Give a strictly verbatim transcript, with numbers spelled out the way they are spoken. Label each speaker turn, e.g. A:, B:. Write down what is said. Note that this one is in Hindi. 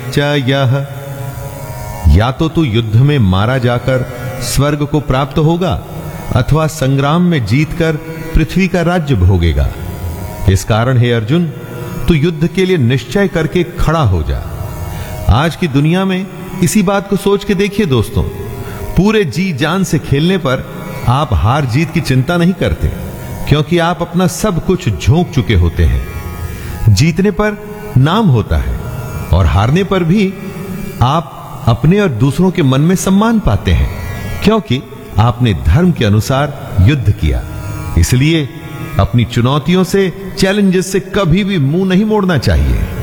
A: निश्चयः। या तो तू युद्ध में मारा जाकर स्वर्ग को प्राप्त होगा अथवा संग्राम में जीतकर पृथ्वी का राज्य भोगेगा। इस कारण हे अर्जुन, तू युद्ध के लिए निश्चय करके खड़ा हो जा। आज की दुनिया में इसी बात को सोच के देखिए दोस्तों, पूरे जी जान से खेलने पर आप हार जीत की चिंता नहीं करते, क्योंकि आप अपना सब कुछ झोंक चुके होते हैं। जीतने पर नाम होता है और हारने पर भी आप अपने और दूसरों के मन में सम्मान पाते हैं, क्योंकि आपने धर्म के अनुसार युद्ध किया। इसलिए अपनी चुनौतियों से, चैलेंजेस से कभी भी मुंह नहीं मोड़ना चाहिए।